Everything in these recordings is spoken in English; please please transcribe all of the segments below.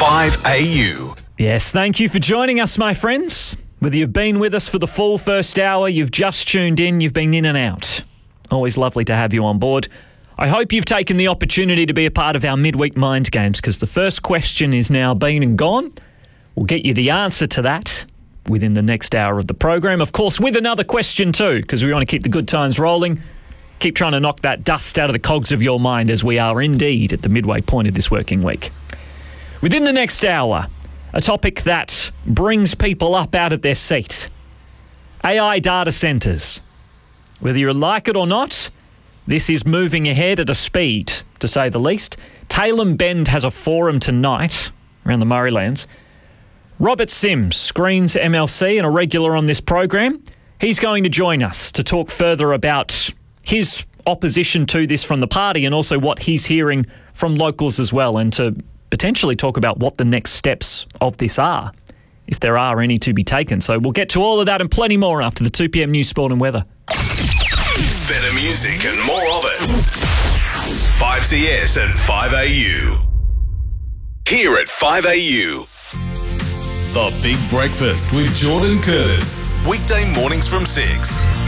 5AU. Yes, thank you for joining us, my friends. Whether you've been with us for the full first hour, you've just tuned in, you've been in and out. Always lovely to have you on board. I hope you've taken the opportunity to be a part of our midweek mind games, because the first question is now been and gone. We'll get you the answer to that within the next hour of the program. Of course, with another question too, because we want to keep the good times rolling. Keep trying to knock that dust out of the cogs of your mind, as we are indeed at the midway point of this working week. Within the next hour, a topic that brings people up out of their seat. AI data centres. Whether you like it or not, this is moving ahead at a speed, to say the least. Tailem Bend has a forum tonight around the Murraylands. Robert Sims, Screens MLC and a regular on this program. He's going to join us to talk further about his opposition to this from the party, and also what he's hearing from locals as well, and to potentially talk about what the next steps of this are, if there are any to be taken. So we'll get to all of that and plenty more after the 2 p.m. news, sport and weather. Better music and more of it. 5CS and 5AU. Here at 5AU. The Big Breakfast with Jordan Curtis. Weekday mornings from 6.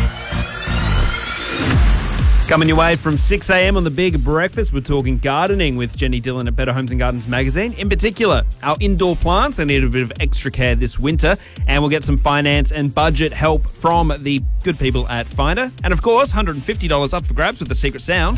Coming your way from 6 a.m. on The Big Breakfast, we're talking gardening with Jenny Dillon at Better Homes and Gardens magazine. In particular, our indoor plants, they need a bit of extra care this winter. And we'll get some finance and budget help from the good people at Finder. And of course, $150 up for grabs with the secret sound.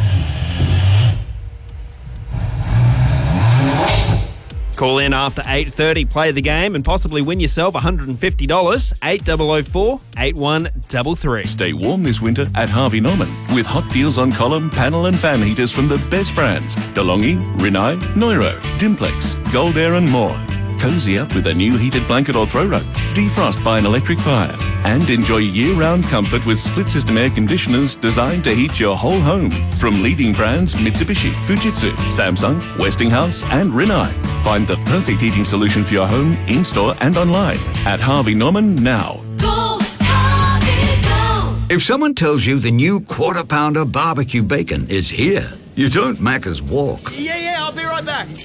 Call in after 8:30, play the game, and possibly win yourself $150. 8004 8133. Stay warm this winter at Harvey Norman with hot deals on column, panel and fan heaters from the best brands. DeLonghi, Rinnai, Neuro, Dimplex, Gold Air and more. Cozy up with a new heated blanket or throw rug. Defrost by an electric fire. And enjoy year-round comfort with split-system air conditioners designed to heat your whole home. From leading brands Mitsubishi, Fujitsu, Samsung, Westinghouse and Rinnai. Find the perfect heating solution for your home, in-store and online at Harvey Norman now. Go, Harvey, go! If someone tells you the new Quarter Pounder barbecue bacon is here, you don't Macca's walk. Yeah, I'll be right back.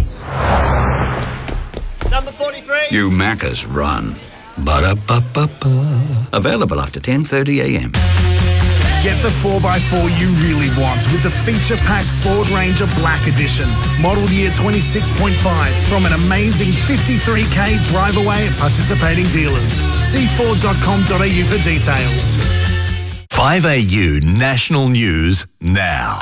Number 43. You Macca's run. Ba-da-ba-ba-ba. Available after 10:30 a.m. Get the 4x4 you really want with the feature-packed Ford Ranger Black Edition. Model year 26.5 from an amazing 53k drive away at participating dealers. See Ford.com.au for details. 5AU National News now.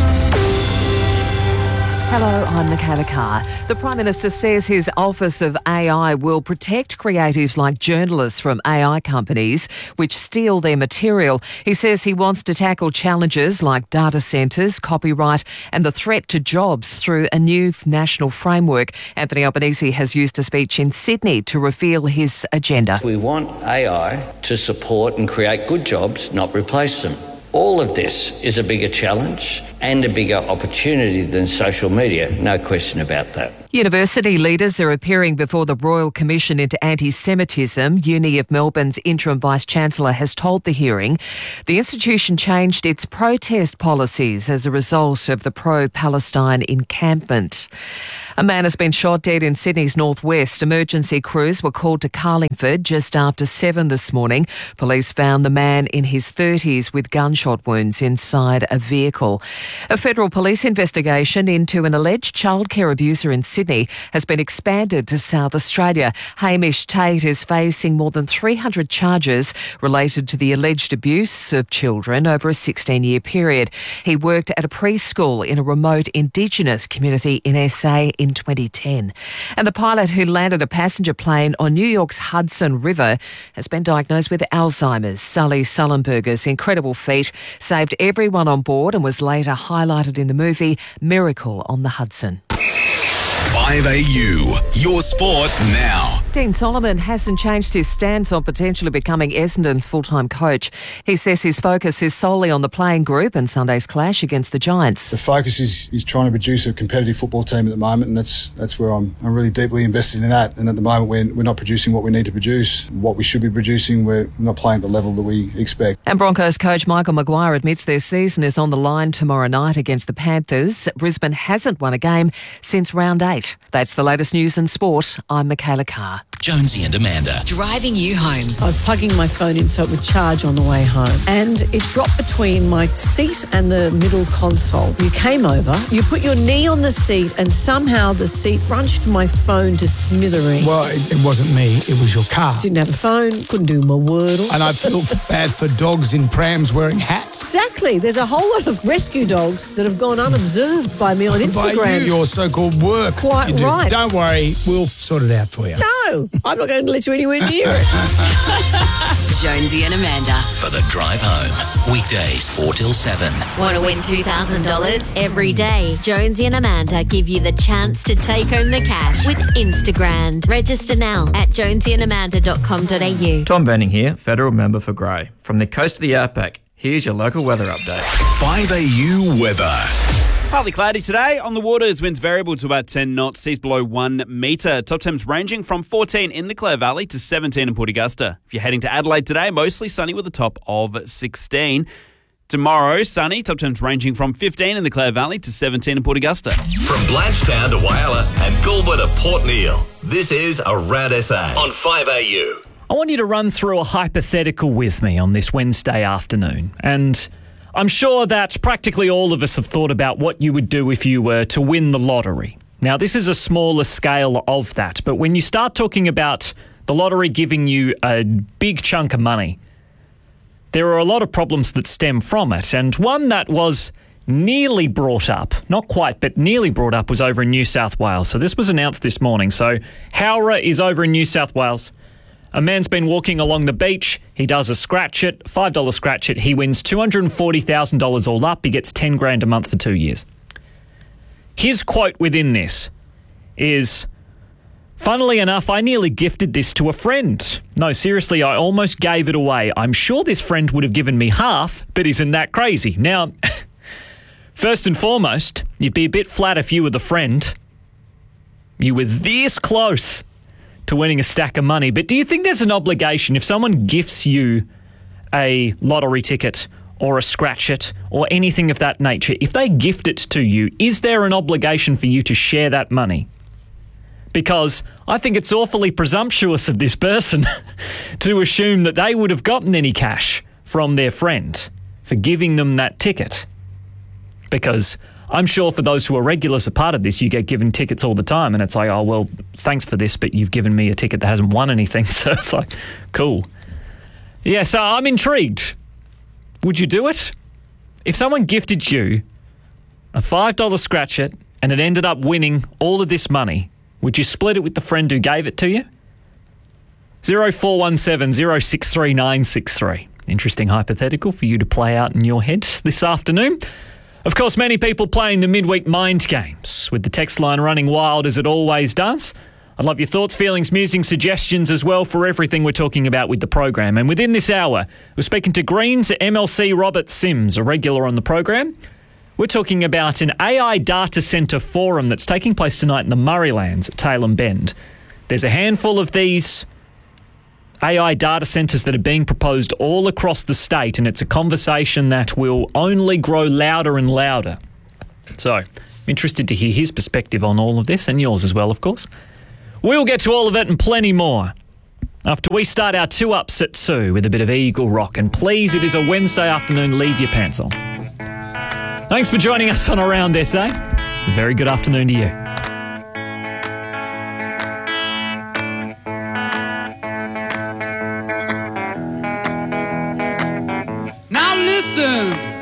Hello, I'm Michaela Carr. The Prime Minister says his Office of AI will protect creatives like journalists from AI companies which steal their material. He says he wants to tackle challenges like data centres, copyright and the threat to jobs through a new national framework. Anthony Albanese has used a speech in Sydney to reveal his agenda. We want AI to support and create good jobs, not replace them. All of this is a bigger challenge and a bigger opportunity than social media, no question about that. University leaders are appearing before the Royal Commission into Anti-Semitism. Uni of Melbourne's interim Vice-Chancellor has told the hearing the institution changed its protest policies as a result of the pro-Palestine encampment. A man has been shot dead in Sydney's northwest. Emergency crews were called to Carlingford just after 7 this morning. Police found the man in his 30s with gunshot wounds inside a vehicle. A federal police investigation into an alleged childcare abuser in Sydney has been expanded to South Australia. Hamish Tate is facing more than 300 charges related to the alleged abuse of children over a 16-year period. He worked at a preschool in a remote Indigenous community in SA in 2010. And the pilot who landed a passenger plane on New York's Hudson River has been diagnosed with Alzheimer's. Sully Sullenberger's incredible feat saved everyone on board and was later highlighted in the movie Miracle on the Hudson. 5AU, your sport now. Dean Solomon hasn't changed his stance on potentially becoming Essendon's full-time coach. He says his focus is solely on the playing group and Sunday's clash against the Giants. The focus is trying to produce a competitive football team at the moment, and that's where I'm really deeply invested in that. And at the moment, we're not producing what we need to produce. What we should be producing, we're not playing at the level that we expect. And Broncos coach Michael Maguire admits their season is on the line tomorrow night against the Panthers. Brisbane hasn't won a game since round 8. 8. That's the latest news and sport. I'm Michaela Carr. Jonesy and Amanda. Driving you home. I was plugging my phone in so it would charge on the way home. And it dropped between my seat and the middle console. You came over, you put your knee on the seat, and somehow the seat crunched my phone to smithereens. Well, it wasn't me, it was your car. Didn't have a phone, couldn't do my Wordle. And I feel bad for dogs in prams wearing hats. Exactly. There's a whole lot of rescue dogs that have gone unobserved by me on Instagram. By you, your so-called work. Quite right. Don't worry, we'll sort it out for you. No, I'm not going to let you anywhere near it. Jonesy and Amanda. For the drive home. Weekdays 4 till 7. Want to win $2,000 every day? Jonesy and Amanda give you the chance to take home the cash with Instagram. Register now at jonesyandamanda.com.au. Tom Benning here, federal member for Grey. From the coast of the outback, here's your local weather update. 5AU weather. Partly cloudy today. On the waters, winds variable to about 10 knots, seas below 1 metre. Top temps ranging from 14 in the Clare Valley to 17 in Port Augusta. If you're heading to Adelaide today, mostly sunny with a top of 16. Tomorrow, sunny, top temps ranging from 15 in the Clare Valley to 17 in Port Augusta. From Blanchetown to Whyalla and Goulburn to Port Neal, this is Around SA on 5AU. I want you to run through a hypothetical with me on this Wednesday afternoon. And I'm sure that practically all of us have thought about what you would do if you were to win the lottery. Now, this is a smaller scale of that, but when you start talking about the lottery giving you a big chunk of money, there are a lot of problems that stem from it. And one that was nearly brought up, not quite, but nearly brought up, was over in New South Wales. So this was announced this morning. So Howrah is over in New South Wales. A man's been walking along the beach. He does a scratch it, $5 scratch it. He wins $240,000 all up. He gets $10,000 a month for 2 years. His quote within this is, "Funnily enough, I nearly gifted this to a friend. No, seriously, I almost gave it away. I'm sure this friend would have given me half, but isn't that crazy?" Now, first and foremost, you'd be a bit flat if you were the friend. You were this close to winning a stack of money. But do you think there's an obligation if someone gifts you a lottery ticket or a scratch it or anything of that nature, if they gift it to you, is there an obligation for you to share that money? Because I think it's awfully presumptuous of this person to assume that they would have gotten any cash from their friend for giving them that ticket. Because I'm sure for those who are regulars a part of this, you get given tickets all the time and it's like, oh, well, thanks for this, but you've given me a ticket that hasn't won anything. So it's like, cool. Yeah, so I'm intrigued. Would you do it? If someone gifted you a $5 scratch it and it ended up winning all of this money, would you split it with the friend who gave it to you? 0417 063 963. Interesting hypothetical for you to play out in your head this afternoon. Of course, many people playing the midweek mind games, with the text line running wild as it always does. I'd love your thoughts, feelings, musings, suggestions as well for everything we're talking about with the program. And within this hour, we're speaking to Greens MLC Robert Sims, a regular on the program. We're talking about an AI data centre forum that's taking place tonight in the Murraylands at Tailem Bend. There's a handful of these AI data centres that are being proposed all across the state, and it's a conversation that will only grow louder and louder. So, I'm interested to hear his perspective on all of this, and yours as well, of course. We'll get to all of it and plenty more after we start our 2-ups at 2 with a bit of Eagle Rock. And please, it is a Wednesday afternoon, leave your pants on. Thanks for joining us on Around SA. A very good afternoon to you. Now listen.